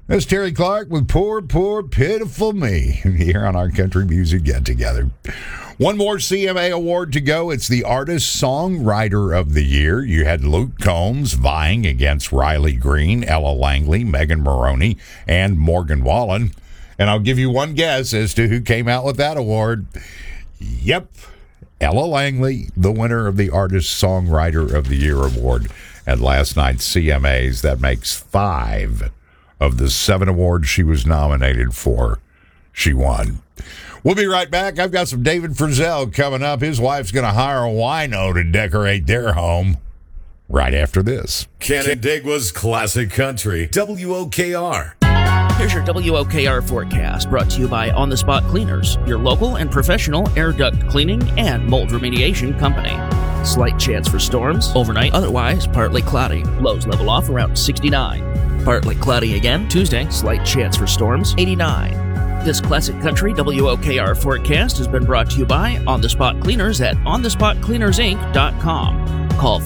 That's Terry Clark with Poor, Poor, Pitiful Me here on our Country Music Get Together. One more CMA award to go. It's the Artist Songwriter of the Year. You had Luke Combs vying against Riley Green, Ella Langley, Megan Moroney, and Morgan Wallen. And I'll give you one guess as to who came out with that award. Yep, Ella Langley, the winner of the Artist Songwriter of the Year award at last night's CMAs. That makes 5 of the 7 awards she was nominated for. She won. We'll be right back. I've got some David Frizzell coming up. His wife's going to hire a wino to decorate their home right after this. Canandaigua's Classic Country, WOKR. Here's your WOKR forecast, brought to you by On The Spot Cleaners, your local and professional air duct cleaning and mold remediation company. Slight chance for storms overnight, otherwise partly cloudy. Lows level off around 69. Partly cloudy again Tuesday, slight chance for storms, 89. This Classic Country WOKR forecast has been brought to you by On The Spot Cleaners at onthespotcleanersinc.com. Call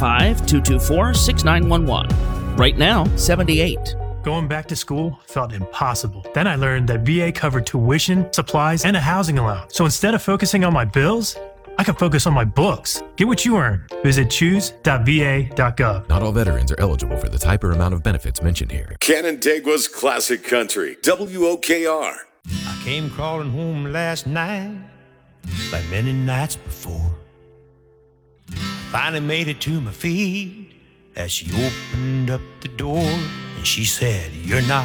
585-224-6911. Right now, 78. Going back to school felt impossible. Then I learned that VA covered tuition, supplies, and a housing allowance. So instead of focusing on my bills, I can focus on my books. Get what you earn. Visit choose.va.gov. Not all veterans are eligible for the type or amount of benefits mentioned here. Canandaigua's Classic Country, WOKR. I came crawling home last night, like many nights before. Finally made it to my feet as she opened up the door, and she said, "You're not